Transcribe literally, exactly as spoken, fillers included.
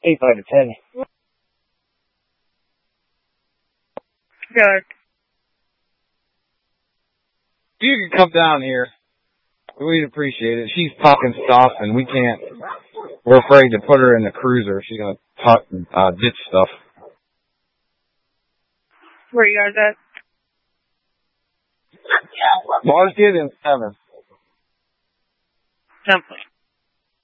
Eight five to ten. Good. You can come down here. We'd appreciate it. She's talking stuff, and we can't. We're afraid to put her in the cruiser. She's gonna talk uh, ditch stuff. Where you guys at? Market and Seven. Temple.